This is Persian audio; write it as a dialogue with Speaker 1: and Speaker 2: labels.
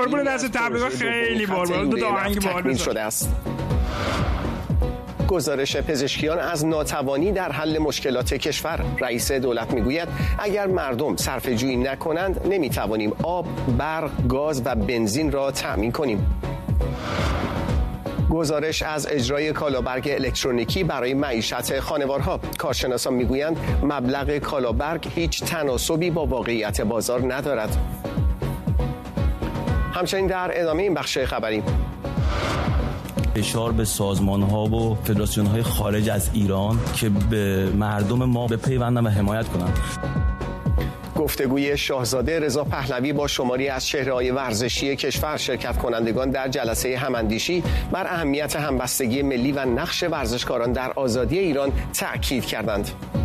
Speaker 1: قربون دست تبلیغات خیلی باحال، دو تا آهنگ باحال
Speaker 2: شده است. گزارش پزشکیان از ناتوانی در حل مشکلات کشور. رئیس دولت میگوید اگر مردم صرفه‌جویی نکنند نمیتوانیم آب، برق، گاز و بنزین را تأمین کنیم. گزارش از اجرای کالابرگ الکترونیکی برای معیشت خانوارها. کارشناسان میگویند مبلغ کالابرگ هیچ تناسبی با واقعیت بازار ندارد. همچنین در ادامه این بخش خبری
Speaker 3: فشار به سازمان‌ها و فدراسیون‌های خارج از ایران که به مردم ما بپیوندن و حمایت کنند.
Speaker 2: گفتگوی شاهزاده رضا پهلوی با شماری از چهره‌های ورزشی کشور. شرکت کنندگان در جلسه هماندیشی بر اهمیت همبستگی ملی و نقش ورزشکاران در آزادی ایران تأکید کردند.